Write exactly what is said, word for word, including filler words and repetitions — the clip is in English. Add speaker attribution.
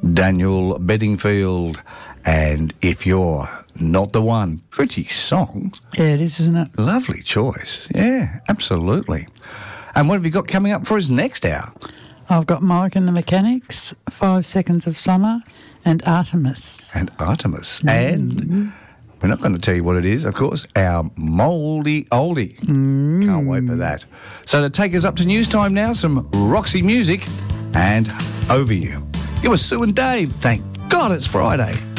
Speaker 1: Daniel Bedingfield. And If You're Not the One. Pretty song.
Speaker 2: Yeah, it is, isn't it?
Speaker 1: Lovely choice. Yeah, absolutely. And what have you got coming up for us next hour?
Speaker 2: I've got Mike and the Mechanics, Five Seconds of Summer, and Artemis.
Speaker 1: And Artemis. Mm. And we're not going to tell you what it is, of course, our mouldy oldie. Mm. Can't wait for that. So to take us up to news time now, some Roxy music and Over You. It was Sue and Dave. Thank God it's Friday.